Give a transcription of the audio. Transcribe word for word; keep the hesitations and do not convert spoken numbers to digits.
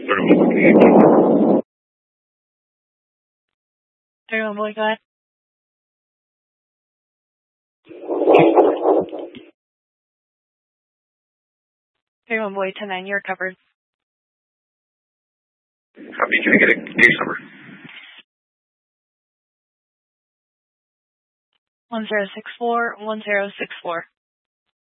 thirty-one boy, go ahead. thirty-one boy, ten nine, you're covered. Copy, can I get a case number? one zero six four, one zero six four.